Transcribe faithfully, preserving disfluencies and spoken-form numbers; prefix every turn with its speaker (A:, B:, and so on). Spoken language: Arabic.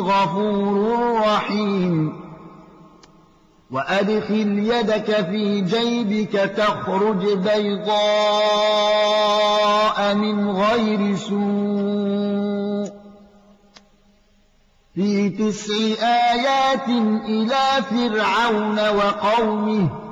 A: غفور رحيم وأدخل يدك في جيبك تخرج بيضاء من غير سوء في تسع آيات إلى فرعون وقومه